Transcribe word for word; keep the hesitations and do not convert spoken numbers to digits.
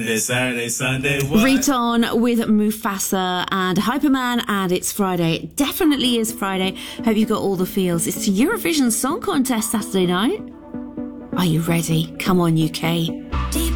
It's Saturday, Sunday, what? Riton with Mufasa and Hyperman, and it's Friday. It definitely is Friday. Hope you got all the feels. It's the Eurovision Song Contest Saturday night. Are you ready? Come on, U K.